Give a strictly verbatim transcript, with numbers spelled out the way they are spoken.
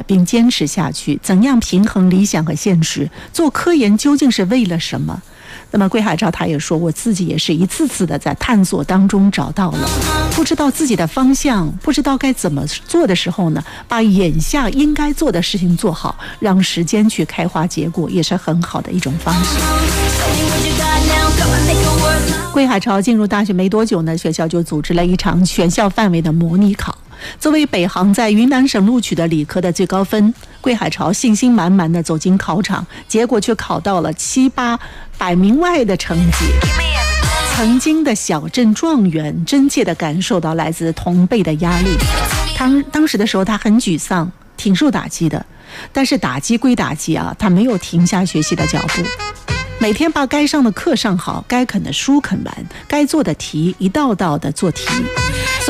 并坚持下去？怎样平衡理想和现实？做科研究竟是为了什么？那么桂海潮他也说，我自己也是一次次的在探索当中找到了，不知道自己的方向，不知道该怎么做的时候呢，把眼下应该做的事情做好，让时间去开花结果，也是很好的一种方式。桂海潮进入大学没多久呢，学校就组织了一场全校范围的模拟考。作为北航在云南省录取的理科的最高分，桂海潮信心满满地走进考场，结果却考到了七八百名外的成绩。曾经的小镇状元真切地感受到来自同辈的压力。当当时的时候，他很沮丧，挺受打击的。但是打击归打击啊，他没有停下学习的脚步，每天把该上的课上好，该啃的书啃完，该做的题一道道的做题。